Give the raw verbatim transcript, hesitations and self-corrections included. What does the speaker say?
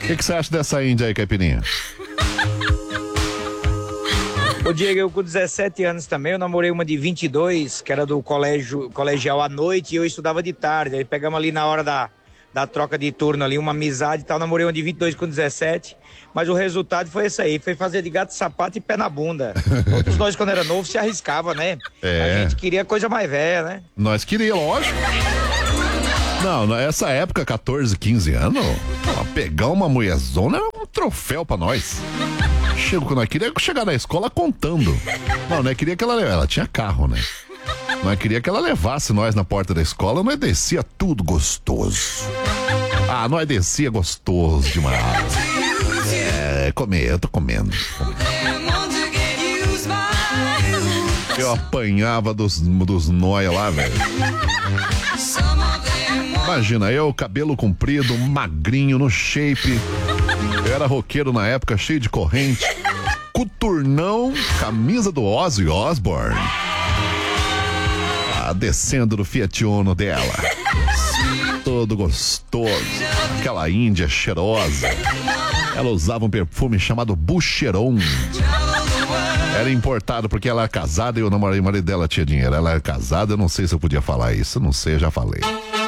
que que você acha dessa índia aí, Caipirinha? Ô Diego, eu com dezessete anos também, eu namorei uma de vinte e dois, que era do colégio, colegial à noite, e eu estudava de tarde. Aí pegamos ali na hora da, da troca de turno ali, uma amizade e tal, namorei uma de vinte e dois com dezessete, mas o resultado foi esse aí, foi fazer de gato, sapato e pé na bunda. Todos nós, quando era novo, se arriscava, né? É. A gente queria coisa mais velha, né? Nós queríamos, lógico. Não, nessa época, catorze, quinze anos, ó, pegar uma mulherzona era um troféu pra nós. Chego quando nós queríamos chegar na escola contando. Não, né? Queria que ela ela tinha carro, né? Nós queria que ela levasse nós na porta da escola, nós descia tudo gostoso. Ah, nós descia gostoso demais. É, comer, eu tô comendo. Eu apanhava dos, dos nóia lá, velho. Imagina, eu, cabelo comprido, magrinho, no shape. Eu era roqueiro na época, cheio de corrente. Coturnão, camisa do Ozzy Osbourne. Ah, descendo do Fiat Uno dela. Todo gostoso. Aquela índia cheirosa. Ela usava um perfume chamado Boucheron. Era importado porque ela era casada e eu namorei, o marido dela tinha dinheiro. Ela era casada, eu não sei se eu podia falar isso, não sei, eu já falei.